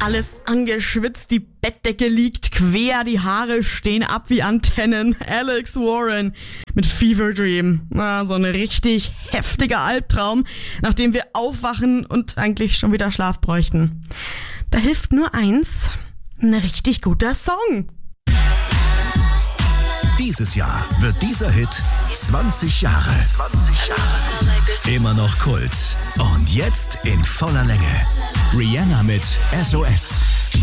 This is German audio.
Alles angeschwitzt, die Bettdecke liegt quer, die Haare stehen ab wie Antennen. Alex Warren mit Fever Dream. So ein richtig heftiger Albtraum, nachdem wir aufwachen und eigentlich schon wieder Schlaf bräuchten. Da hilft nur eins, ein richtig guter Song. Dieses Jahr wird dieser Hit 20 Jahre. Immer noch Kult. Und jetzt in voller Länge. Rihanna mit SOS.